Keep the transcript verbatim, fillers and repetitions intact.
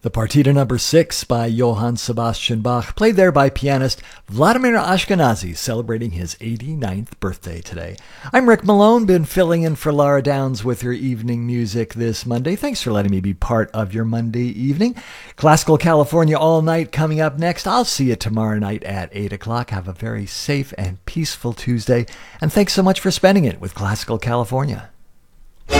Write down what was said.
The Partita number six by Johann Sebastian Bach, played there by pianist Vladimir Ashkenazy, celebrating his eighty-ninth birthday today. I'm Rick Malone, been filling in for Laura Downs with her evening music this Monday. Thanks for letting me be part of your Monday evening. Classical California all night coming up next. I'll see you tomorrow night at eight o'clock. Have a very safe and peaceful Tuesday, and thanks so much for spending it with Classical California.